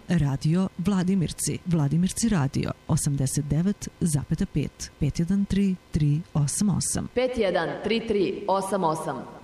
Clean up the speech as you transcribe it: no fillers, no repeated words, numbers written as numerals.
Radio Vladimirci. Vladimirci radio 89,5 513 388. 513388.